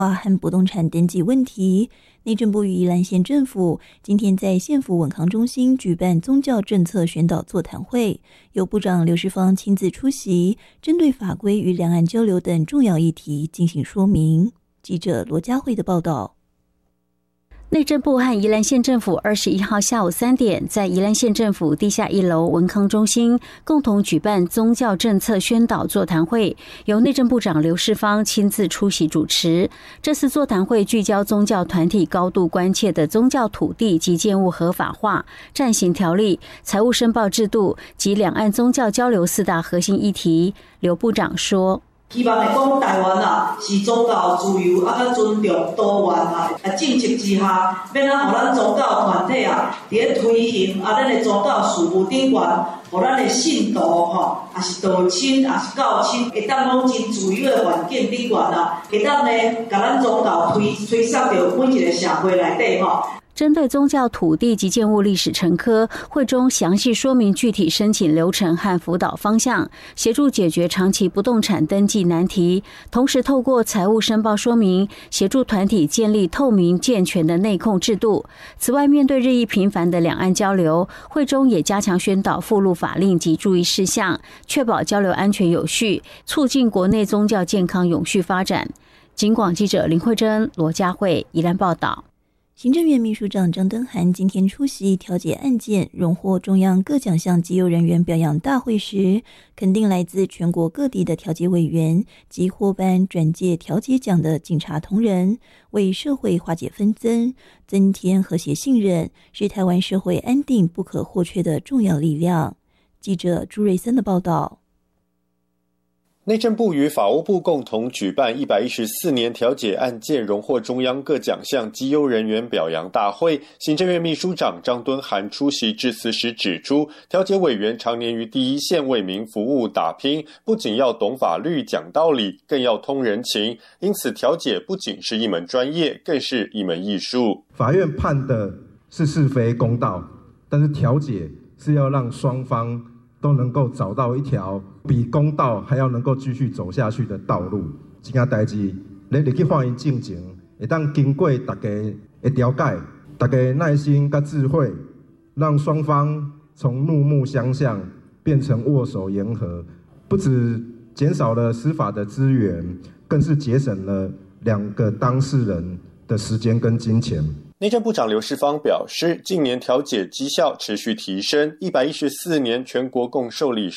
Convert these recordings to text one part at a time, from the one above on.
和不动产登记问题，内政部与宜兰县政府今天在县府稳康中心举办宗教政策宣导座谈会，由部长刘世芳亲自出席，针对法规与两岸交流等重要议题进行说明。记者罗佳慧的报道。 内政部和宜兰县政府21号下午3点，在宜兰县政府地下1楼文康中心共同举办宗教政策宣导座谈会，由内政部长刘世芳亲自出席主持。这次座谈会聚焦宗教团体高度关切的宗教土地及建物合法化、暂行条例、财务申报制度及两岸宗教交流4大核心议题。刘部长说， 希望会讲台湾是宗教自由甲尊重多元政策之下，要让咱宗教团体伫推行咱的宗教事务顶悬，互咱的信徒也是道亲也是教亲，会当讲真自由的环境顶悬会当呢，甲咱宗教推送到每一个社会内底针对宗教土地及建物历史陈科，会中详细说明具体申请流程和辅导方向，协助解决长期不动产登记难题，同时透过财务申报说明，协助团体建立透明健全的内控制度。此外，面对日益频繁的两岸交流，会中也加强宣导附录法令及注意事项，确保交流安全有序，促进国内宗教健康永续发展。警广记者林慧珍、罗佳慧宜兰报道。 行政院秘书长张敦涵今天出席调解案件荣获中央各奖项绩优人员表扬大会时，肯定来自全国各地的调解委员及获颁转介调解奖的警察同仁，为社会化解纷争、增添和谐信任，是台湾社会安定不可或缺的重要力量。记者朱瑞森的报道。 内政部与法务部共同举办114年调解案件荣获中央各奖项绩优人员表扬大会，行政院秘书长张敦涵出席致辞时指出，调解委员常年于第一线为民服务打拼，不仅要懂法律讲道理，更要通人情，因此调解不仅是一门专业，更是一门艺术。 法院判的是是非公道，但是调解是要让双方都能够找到一条比公道还要能够继续走下去的道路。这件代志，你去欢迎进程，会当经过大家的了解，大家耐心跟智慧，让双方从怒目相向变成握手言和，不只减少了司法的资源，更是节省了2个当事人的时间跟金钱。 内政部长刘世芳表示，近年调解绩效持续提升，114年全国共受理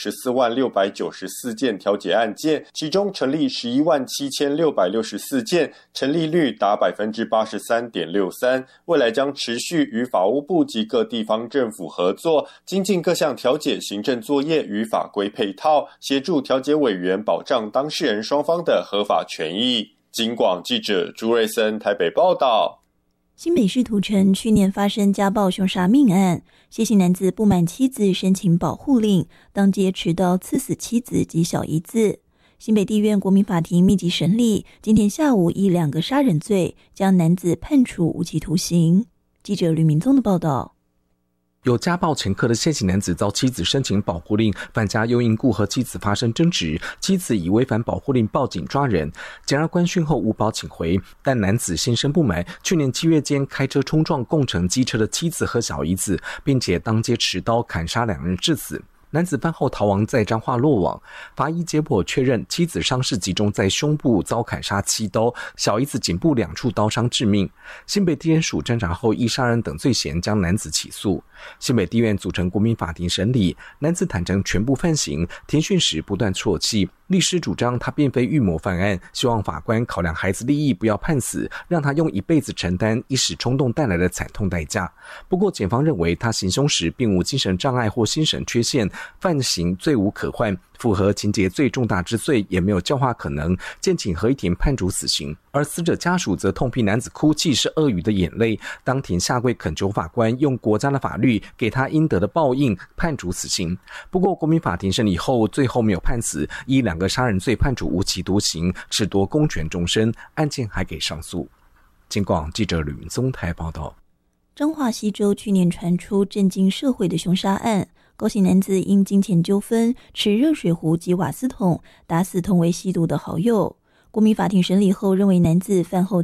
14.694件调解案件，其中成立11.7664件，成立率达 83.63%。未来将持续与法务部及各地方政府合作，精进各项调解行政作业与法规配套，协助调解委员保障当事人双方的合法权益。警广记者朱瑞森台北报道。 新北市土城去年发生家暴凶杀命案，谢姓男子不满妻子申请保护令，当街持刀刺死妻子及小姨子。新北地院国民法庭密集审理，今天下午以2个杀人罪将男子判处无期徒刑。记者吕明宗的报道。 有家暴前科的谢姓男子遭妻子申请保护令，返家又因故和妻子发生争执，妻子以违反保护令报警抓人，检察官讯后无保请回，但男子心生不满，去年7月间开车冲撞共乘机车的妻子和小姨子，并且当街持刀砍杀2人致死。男子饭后逃亡，在彰化落网。法医解剖确认，妻子伤势集中在胸部，遭砍杀7刀；小姨子颈部2处刀伤致命。新北地检署侦查后，依杀人等罪嫌将男子起诉。新北地院组成国民法庭审理，男子坦诚全部犯行，庭讯时不断啜泣。律师主张他并非预谋犯案，希望法官考量孩子利益，不要判死，让他用一辈子承担一时冲动带来的惨痛代价。不过检方认为他行凶时并无精神障碍或心神缺陷，犯行罪无可逭，符合情节最重大之罪，也没有教化可能，建请合议庭判处死刑。而死者家属则痛批男子哭泣是鳄鱼的眼泪，当庭下跪恳求法官用国家的法律给他应得的报应，判处死刑。不过国民法庭审理后，最后没有判死，依2个杀人罪判处无期徒刑，褫夺公权终身，案件还给上诉。警广记者吕云宗台报道。 彰化溪州去年传出震惊社会的凶杀案，高姓男子因金钱纠纷持热水壶及瓦斯桶打死同为吸毒的好友。 国民法庭审理后认为，男子饭后